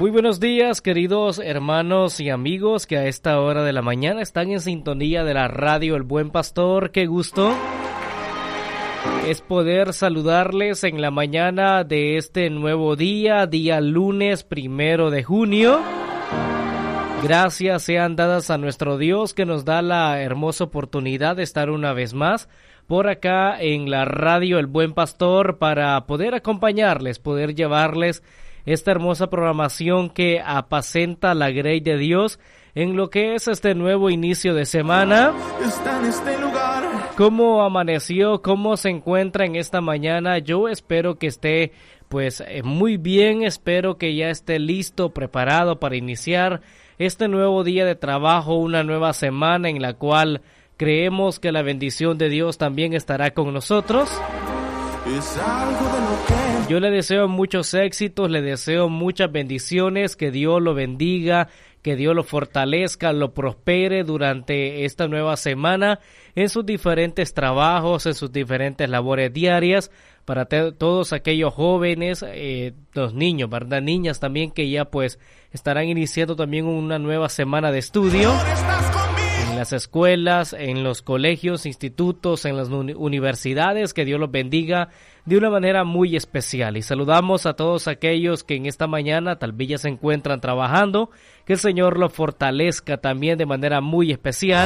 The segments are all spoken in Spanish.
Muy buenos días, queridos hermanos y amigos que a esta hora de la mañana están en sintonía de la radio El Buen Pastor. Qué gusto es poder saludarles en la mañana de este nuevo día lunes 1 de junio. Gracias sean dadas a nuestro Dios que nos da la hermosa oportunidad de estar una vez más por acá en la radio El Buen Pastor para poder acompañarles, poder llevarles esta hermosa programación que apacenta la grey de Dios en lo que es este nuevo inicio de semana. Está en este lugar. ¿Cómo amaneció? ¿Cómo se encuentra en esta mañana? Yo espero que esté muy bien, espero que ya esté listo, preparado para iniciar este nuevo día de trabajo, una nueva semana en la cual creemos que la bendición de Dios también estará con nosotros. Es algo de lo que... Yo le deseo muchos éxitos, le deseo muchas bendiciones, que Dios lo bendiga, que Dios lo fortalezca, lo prospere durante esta nueva semana en sus diferentes trabajos, en sus diferentes labores diarias, para todos aquellos jóvenes, los niños, ¿verdad? Niñas también que ya estarán iniciando también una nueva semana de estudio en las escuelas, en los colegios, institutos, en las universidades. Que Dios los bendiga de una manera muy especial. Y saludamos a todos aquellos que en esta mañana tal vez ya se encuentran trabajando. Que el Señor los fortalezca también de manera muy especial.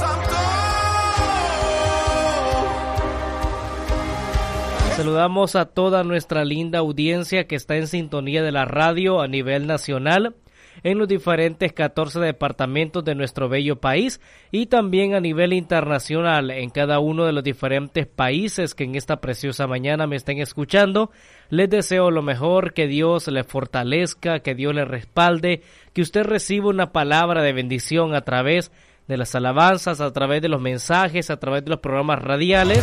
Saludamos a toda nuestra linda audiencia que está en sintonía de la radio a nivel nacional en los diferentes 14 departamentos de nuestro bello país y también a nivel internacional en cada uno de los diferentes países que en esta preciosa mañana me estén escuchando. Les deseo lo mejor, que Dios les fortalezca, que Dios les respalde, que usted reciba una palabra de bendición a través de las alabanzas, a través de los mensajes, a través de los programas radiales,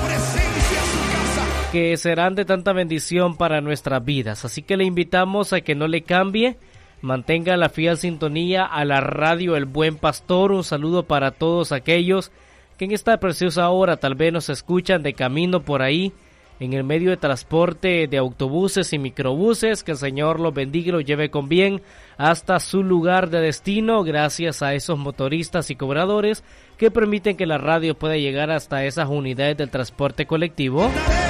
que serán de tanta bendición para nuestras vidas. Así que le invitamos a que no le cambie, mantenga la fiel sintonía a la radio El Buen Pastor. Un saludo para todos aquellos que en esta preciosa hora tal vez nos escuchan de camino por ahí, en el medio de transporte de autobuses y microbuses. Que el Señor los bendiga y los lleve con bien hasta su lugar de destino, gracias a esos motoristas y cobradores que permiten que la radio pueda llegar hasta esas unidades del transporte colectivo.